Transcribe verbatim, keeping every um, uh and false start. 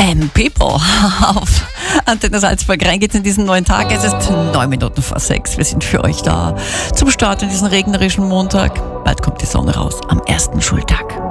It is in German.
Ähm, People, auf Antenne Salzburg rein geht's in diesen neuen Tag. Es ist neun Minuten vor sechs. Wir sind für euch da zum Start in diesen regnerischen Montag. Bald kommt die Sonne raus am ersten Schultag.